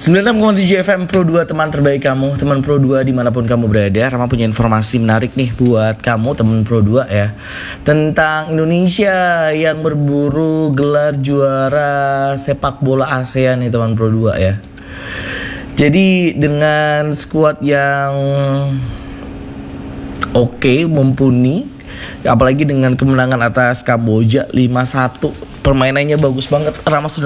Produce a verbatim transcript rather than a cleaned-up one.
sembilan puluh enam koma tujuh F M Pro dua, teman terbaik kamu, teman Pro dua dimanapun kamu berada. Rama punya informasi menarik nih buat kamu, teman Pro dua ya, tentang Indonesia yang berburu gelar juara sepak bola ASEAN nih teman Pro dua ya. Jadi dengan skuad yang oke, okay, mumpuni, apalagi dengan kemenangan atas Kamboja lima satu, permainannya bagus banget. Rama sudah